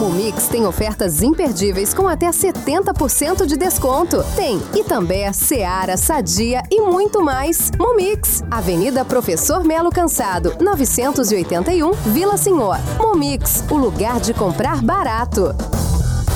Momix tem ofertas imperdíveis com até 70% de desconto. Tem Itambé, Seara, Sadia e muito mais. Momix, Avenida Professor Melo Cansado, 981, Vila Senhor. Momix, o lugar de comprar barato.